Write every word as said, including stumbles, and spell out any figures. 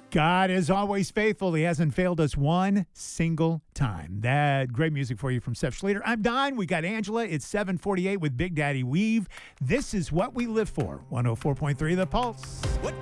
God is always faithful. He hasn't failed us one single time. That great music for you from Seth Schleter. I'm Don. We got Angela. It's seven forty-eight with Big Daddy Weave. This is what we live for. one oh four point three The Pulse. What